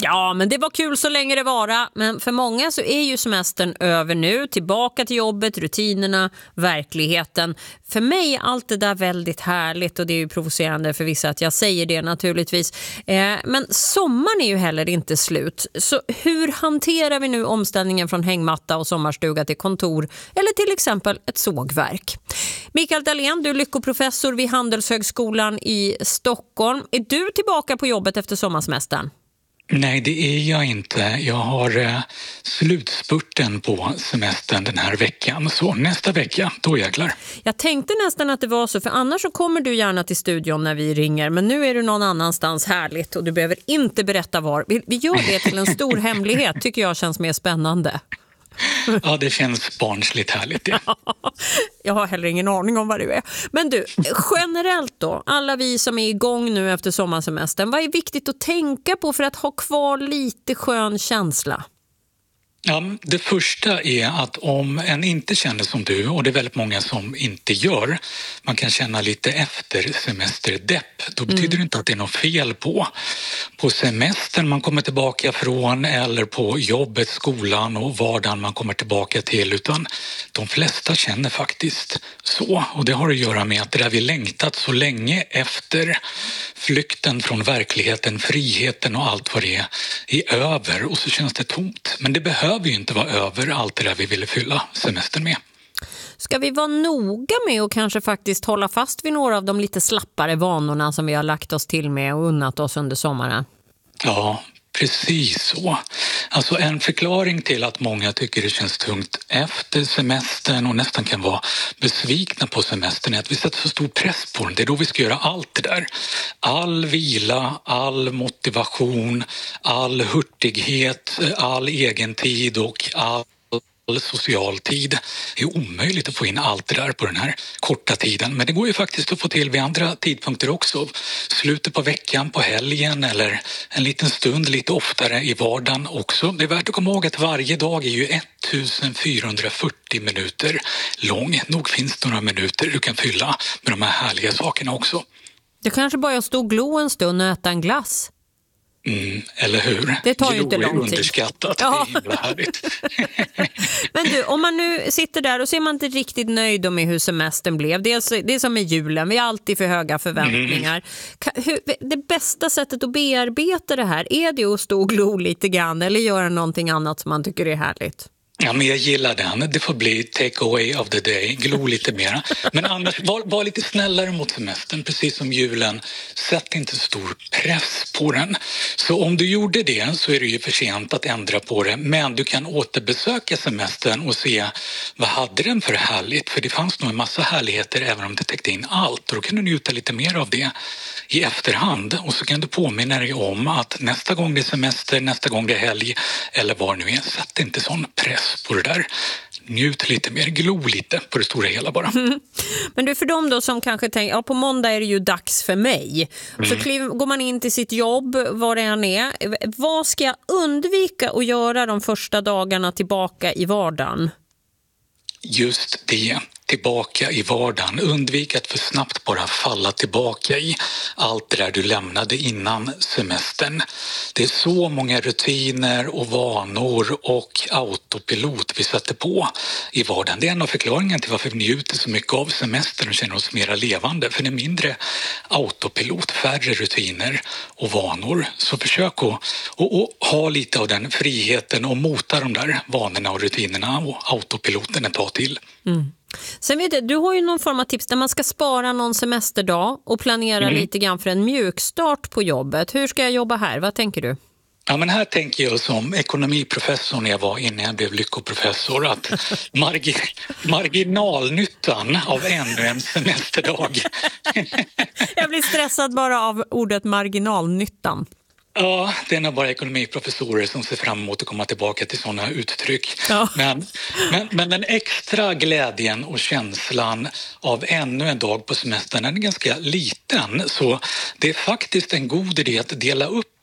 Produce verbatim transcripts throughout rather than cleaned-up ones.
Ja, men det var kul så länge det vara. Men för många så är ju semestern över nu. Tillbaka till jobbet, rutinerna, verkligheten. För mig är allt det där väldigt härligt och det är ju provocerande för vissa att jag säger det naturligtvis. Eh, men sommaren är ju heller inte slut. Så hur hanterar vi nu omställningen från hängmatta och sommarstuga till kontor eller till exempel ett sågverk? Mikael Dahlén, du är lyckoprofessor vid Handelshögskolan i Stockholm. Är du tillbaka på jobbet efter sommarsemestern? Nej, det är jag inte. Jag har eh, slutspurten på semestern den här veckan. Så nästa vecka, då jäklar. Jag tänkte nästan att det var så, för annars så kommer du gärna till studion när vi ringer. Men nu är du någon annanstans, härligt, och du behöver inte berätta var. Vi, vi gör det till en stor hemlighet, tycker jag känns mer spännande. Ja, det känns barnsligt härligt. Ja. Jag har heller ingen aning om vad det är. Men du, generellt då, alla vi som är igång nu efter sommarsemestern, vad är viktigt att tänka på för att ha kvar lite skön känsla? Ja, det första är att om en inte känner som du, och det är väldigt många som inte gör, man kan känna lite efter semesterdepp, då betyder mm. det inte att det är något fel på. På semestern man kommer tillbaka från eller på jobbet, skolan och vardagen man kommer tillbaka till, utan de flesta känner faktiskt så. Och det har att göra med att det där vi längtat så länge efter, flykten från verkligheten, friheten och allt vad det är, är över och så känns det tomt. Men det behöver vi ju inte vara över allt det där vi ville fylla semestern med. Ska vi vara noga med och kanske faktiskt hålla fast vid några av de lite slappare vanorna som vi har lagt oss till med och unnat oss under sommaren? Ja, precis så. Alltså en förklaring till att många tycker det känns tungt efter semestern och nästan kan vara besvikna på semestern är att vi sätter så stor press på den. Det är då vi ska göra allt det där. All vila, all motivation, all hurtighet, all egentid och all social tid. Det är omöjligt att få in allt det där på den här korta tiden. Men det går ju faktiskt att få till vid andra tidpunkter också. Slutet på veckan, på helgen eller en liten stund lite oftare i vardagen också. Det är värt att komma ihåg att varje dag är ju fjortonhundrafyrtio minuter lång. Nog finns det några minuter du kan fylla med de här härliga sakerna också. Det kanske bara stå och glo en stund och äta en glass. Mm, eller hur? Det tar ju inte lång tid. Underskattat, ja. Det är himla härligt. Men du, om man nu sitter där och så är man inte riktigt nöjd med hur semestern blev. Det är, det är som med julen, vi har alltid för höga förväntningar. Mm. Hur, det bästa sättet att bearbeta det här, är det att stå och glo lite grann eller göra någonting annat som man tycker är härligt? Ja, men jag gillar den. Det får bli take away of the day. Glo lite mer. Men annars, var, var lite snällare mot semestern, precis som julen. Sätt inte stor press på den. Så om du gjorde det så är det ju för sent att ändra på det. Men du kan återbesöka semestern och se vad hade den för härligt. För det fanns nog en massa härligheter även om det täckte in allt. Och då kan du njuta lite mer av det i efterhand. Och så kan du påminna dig om att nästa gång det är semester, nästa gång det är helg eller vad nu är, sätt inte sån press på det där. Njut lite mer, glo lite på det stora hela bara. Mm. Men du, för dem då som kanske tänker, ja på måndag är det ju dags för mig. Mm. Så kliv, går man in till sitt jobb, var det än är. Vad ska jag undvika att göra de första dagarna tillbaka i vardagen? Just det, tillbaka i vardagen. Undvik att för snabbt bara falla tillbaka i allt det där du lämnade innan semestern. Det är så många rutiner och vanor och autopilot vi sätter på i vardagen. Det är en av förklaringarna till varför vi njuter så mycket av semestern och känner oss mera levande. För det är mindre autopilot, färre rutiner och vanor. Så försök att och, och ha lite av den friheten och mota de där vanorna och rutinerna och autopiloten ett tag till. Mm. Sen vet jag, du har ju någon form av tips där man ska spara någon semesterdag och planera mm. lite grann för en mjukstart på jobbet. Hur ska jag jobba här? Vad tänker du? Ja, men här tänker jag som ekonomiprofessor när jag var innan jag blev lyckoprofessor att margi- marginalnyttan av ännu en semesterdag. Jag blir stressad bara av ordet marginalnyttan. Ja, det är nog bara ekonomiprofessorer som ser fram emot att komma tillbaka till sådana uttryck. Ja. Men, men, men den extra glädjen och känslan av ännu en dag på semestern är ganska liten. Så det är faktiskt en god idé att dela upp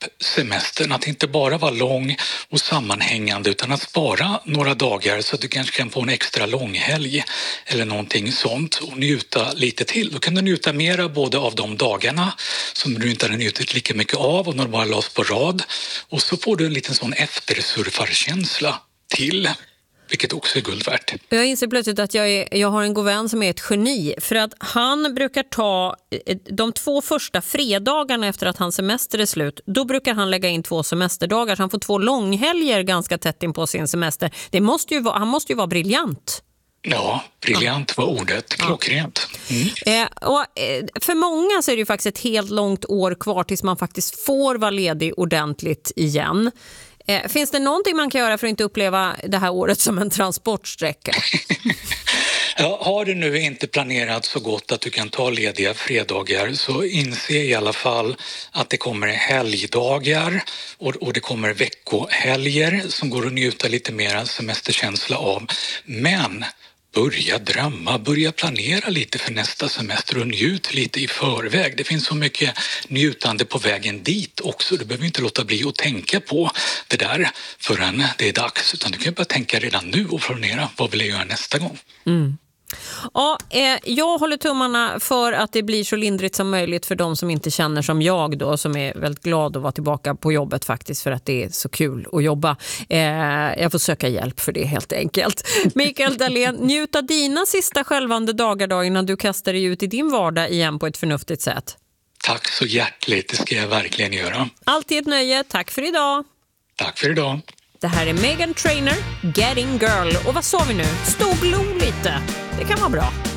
semestern, att inte bara vara lång och sammanhängande utan att spara några dagar så att du kanske kan få en extra långhelg eller någonting sånt och njuta lite till. Då kan du njuta mera både av de dagarna som du inte har njutit lika mycket av och när de bara lades på rad, och så får du en liten sån eftersurfarkänsla till. Vilket också är guld värt. Jag inser plötsligt att jag, är, jag har en god vän som är ett geni. För att han brukar ta de två första fredagarna efter att hans semester är slut. Då brukar han lägga in två semesterdagar. Så han får två långhelger ganska tätt in på sin semester. Det måste ju vara, han måste ju vara briljant. Ja, briljant var ordet. Klockrent. Mm. Eh, och, eh, för många så är det ju faktiskt ett helt långt år kvar tills man faktiskt får vara ledig ordentligt igen. Eh, finns det någonting man kan göra för att inte uppleva det här året som en transportsträcka? Ja, har du nu inte planerat så gott att du kan ta lediga fredagar, så inse i alla fall att det kommer helgdagar och, och det kommer veckohelger som går att njuta lite mer semesterkänsla av. Men börja drömma, börja planera lite för nästa semester och njut lite i förväg. Det finns så mycket njutande på vägen dit också. Du behöver inte låta bli att tänka på det där förrän det är dags, utan du kan bara tänka redan nu och planera vad vill jag göra nästa gång. Mm. Ja, eh, jag håller tummarna för att det blir så lindrigt som möjligt för de som inte känner som jag då, som är väldigt glad att vara tillbaka på jobbet faktiskt för att det är så kul att jobba. Eh, jag får söka hjälp för det helt enkelt. Mikael Dahlén, njuta dina sista självande dagar då innan du kastar dig ut i din vardag igen på ett förnuftigt sätt. Tack så hjärtligt, det ska jag verkligen göra. Alltid ett nöje, tack för idag. Tack för idag. Det här är Meghan Trainor, Getting Girl. Och vad sa vi nu? Stå och glo lite. Det kan vara bra.